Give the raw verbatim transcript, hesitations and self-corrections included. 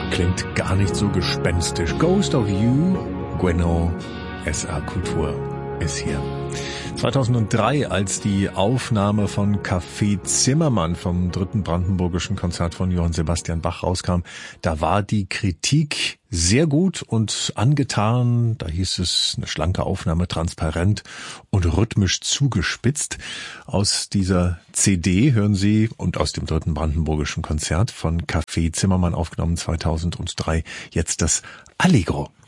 Klingt gar nicht so gespenstisch. Ghost of You, Gwenno, S R Kultur ist hier. zweitausenddrei, als die Aufnahme von Café Zimmermann vom dritten brandenburgischen Konzert von Johann Sebastian Bach rauskam, da war die Kritik sehr gut und angetan. Da hieß es, eine schlanke Aufnahme, transparent und rhythmisch zugespitzt. Aus dieser C D hören Sie und aus dem dritten brandenburgischen Konzert von Café Zimmermann aufgenommen zweitausenddrei jetzt das Allegro.